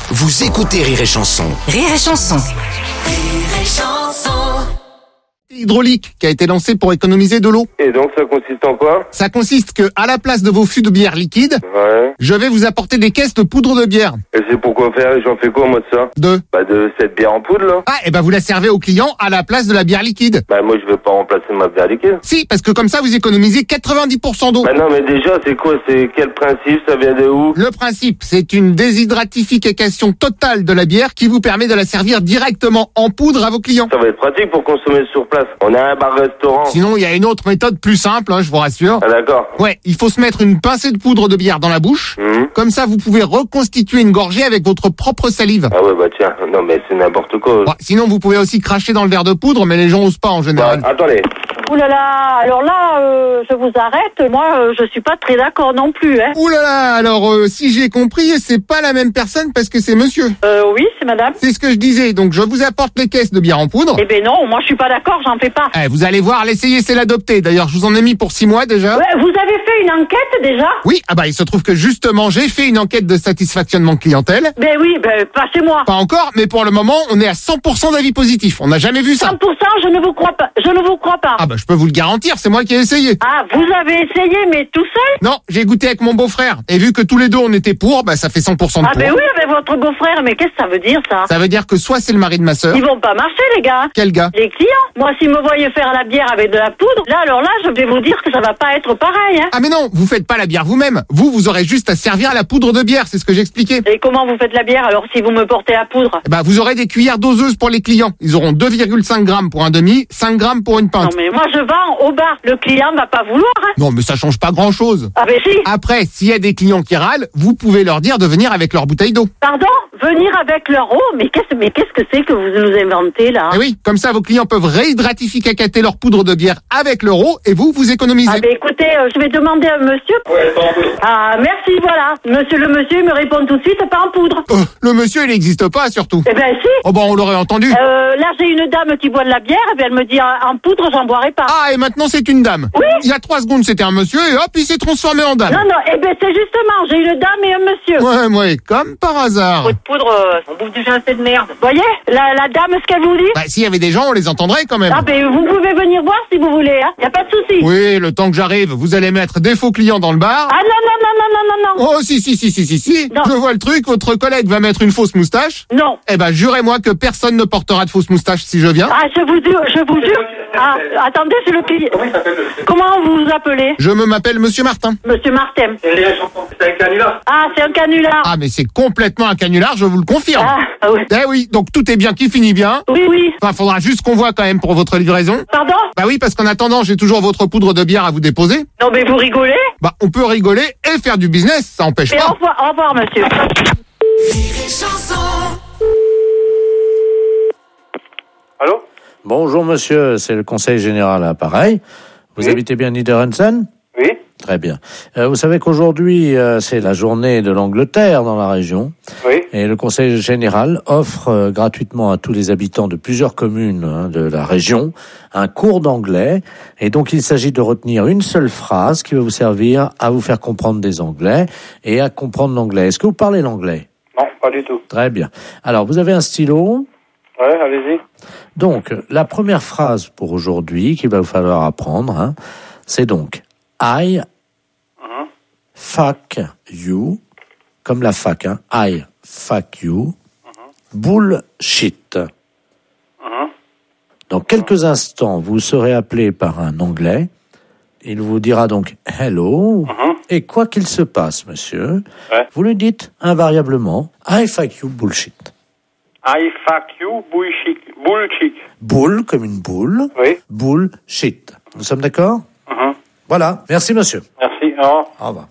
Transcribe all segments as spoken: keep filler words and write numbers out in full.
Vous écoutez Rire et Chanson. Rire et Chanson. Rire et Chanson. Hydraulique qui a été lancé pour économiser de l'eau. Et donc ça consiste en quoi? Ça consiste que, à la place de vos fûts de bière liquide, Ouais. je vais vous apporter des caisses de poudre de bière. Et c'est pour quoi faire? J'en fais quoi moi de ça? De Bah de cette bière en poudre là. Ah, et ben vous la servez aux clients à la place de la bière liquide. Bah moi je veux pas remplacer ma bière liquide. Si, parce que comme ça vous économisez quatre-vingt-dix pour cent d'eau. Bah non mais déjà c'est quoi? C'est quel principe? Ça vient de où? Le principe, c'est une déshydratification totale de la bière qui vous permet de la servir directement en poudre à vos clients. Ça va être pratique pour consommer sur place. On a un bar-restaurant. Sinon, il y a une autre méthode plus simple, hein, je vous rassure. Ah d'accord. Ouais, il faut se mettre une pincée de poudre de bière dans la bouche. Hum. Comme ça, vous pouvez reconstituer une gorgée avec votre propre salive. Ah ouais bah tiens, non mais c'est n'importe quoi. Bon, sinon, vous pouvez aussi cracher dans le verre de poudre, mais les gens osent pas en Bah, général. attendez. Ouh là là, alors là, euh, je vous arrête. Moi, euh, je suis pas très d'accord non plus. Hein. Ouh là là, alors euh, si j'ai compris, c'est pas la même personne parce que c'est monsieur. Euh, oui, c'est madame. C'est ce que je disais, donc je vous apporte les caisses de bière en poudre. Eh ben non, moi je suis pas d'accord, j'en fais pas. Eh, vous allez voir, l'essayer c'est l'adopter. D'ailleurs, je vous en ai mis pour six mois déjà. Ouais, vous avez fait une enquête déjà? Oui, ah bah il se trouve que justement, j'ai fait une enquête de satisfactionnement clientèle. Ben oui, ben pas chez moi. Pas encore, mais pour le moment, on est à cent pour cent d'avis positif. On n'a jamais vu ça. cent pour cent, je ne vous crois pas. Je ne vous crois pas. Ah bah je peux vous le garantir, c'est moi qui ai essayé. Ah, vous avez essayé, mais tout seul? Non, j'ai goûté avec mon beau-frère. Et vu que tous les deux on était pour, bah ça fait cent pour cent de Ah pour. ben oui, avec votre beau-frère, mais qu'est-ce que ça veut dire ça? Ça veut dire que soit c'est le mari de ma sœur. Ils vont pas marcher les gars. Quel gars? Les clients. Moi, s'ils me voyaient faire la bière avec de la poudre, là alors là, je vais vous dire que ça va pas être pareil. Hein. Ah mais non, vous faites pas la bière vous-même. Vous, vous aurez juste à servir la poudre de bière, c'est ce que j'expliquais. Et comment vous faites la bière alors si vous me portez la poudre? Bah vous aurez des cuillères doseuses pour les clients. Ils auront deux virgule cinq grammes pour un demi, cinq grammes pour une Non pinte. mais moi je vends au bar. Le client va pas vouloir. Hein. Non mais ça change pas grand-chose. Ah ben si. Après, s'il y a des clients qui râlent, vous pouvez leur dire de venir avec leur bouteille d'eau. Pardon? Venir avec leur eau? Mais qu'est-ce mais qu'est-ce que c'est que vous nous inventez là? Eh oui, comme ça vos clients peuvent réhydratificacater leur poudre de bière avec leur eau et vous, vous économisez. Ah ben écoutez, euh, je vais demander à monsieur. Ah merci, voilà. Monsieur le monsieur il me répond tout de suite, pas en poudre. Euh, le monsieur, il n'existe pas surtout. Eh ben si. Oh bon, on l'aurait entendu. Euh, là j'ai une dame qui boit de la bière, et bien elle me dit en en poudre j'en boirai pas. Ah, et maintenant c'est une dame. Oui. Il y a trois secondes, c'était un monsieur et hop, il s'est transformé en dame. Non non, eh ben c'est justement, j'ai une dame et un monsieur. Ouais, ouais, comme par hasard. Votre poudre, euh, on bouffe déjà assez de merde. Voyez, la, la dame, ce qu'elle vous dit? Bah, s'il y avait des gens, on les entendrait quand même. Ah ben vous pouvez venir voir si vous voulez, hein. Y a pas de souci. Oui, le temps que j'arrive, vous allez mettre des faux clients dans le bar. Ah non non non non non non non. Oh, si, si, si, si, si, si. Non. Je vois le truc, votre collègue va mettre une fausse moustache. Non. Eh ben, jurez-moi que personne ne portera de fausse moustache si je viens. Ah je vous jure, je vous jure. Ah attendez, c'est le client. Comment vous vous appelez? Je me m'appelle Monsieur Martin. Monsieur Martin. C'est un canular. Ah c'est un canular. Ah, mais c'est complètement un canular, je vous le confirme. Ah, ah oui. Eh oui, donc tout est bien qui finit bien. Oui oui. Enfin, faudra juste qu'on voit quand même pour votre livraison. Pardon? Bah oui, parce qu'en attendant, j'ai toujours votre poudre de bière à vous déposer. Non mais vous rigolez? Bah, on peut rigoler et faire du business, ça empêche Et pas. au revoir, au revoir monsieur. Rire et Chanson. Allô? Bonjour monsieur, c'est le conseil général à l'appareil. Vous Oui. habitez bien Niederhansen? Oui. Très bien. Euh, vous savez qu'aujourd'hui, euh, c'est la journée de l'Angleterre dans la région. Oui. Et le conseil général offre euh, gratuitement à tous les habitants de plusieurs communes hein, de la région un cours d'anglais. Et donc, il s'agit de retenir une seule phrase qui va vous servir à vous faire comprendre des anglais et à comprendre l'anglais. Est-ce que vous parlez l'anglais? Non, pas du tout. Très bien. Alors, vous avez un stylo? Ouais, allez-y. Donc, la première phrase pour aujourd'hui qu'il va vous falloir apprendre, hein, c'est donc I Mhm. fuck you, comme la fac, hein, I fuck you, bullshit. Mhm. Dans quelques instants, vous serez appelé par un Anglais. Il vous dira donc hello. Mhm. Et quoi qu'il se passe, monsieur, Ouais. vous lui dites invariablement I fuck you bullshit. I fuck you, bullshit. Bullshit. Bull comme une boule, Oui. bullshit. Nous sommes d'accord? Mhm. Voilà. Merci, monsieur. Merci. Au revoir. Au revoir.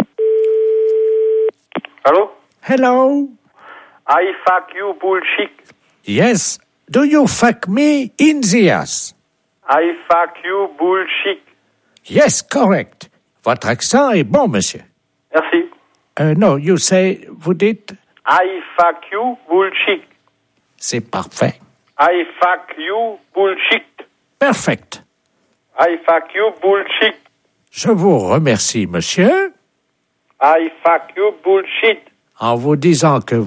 Allô? Hello. I fuck you, bullshit. Yes. Do you fuck me in the ass? I fuck you, bullshit. Yes, correct. Votre accent est bon, monsieur. Merci. Uh, no, you say, vous dites, I fuck you, bullshit. c'est parfait. I fuck you, bullshit. Perfect. I fuck you, bullshit. Je vous remercie, monsieur, I fuck you, bullshit. en vous disant que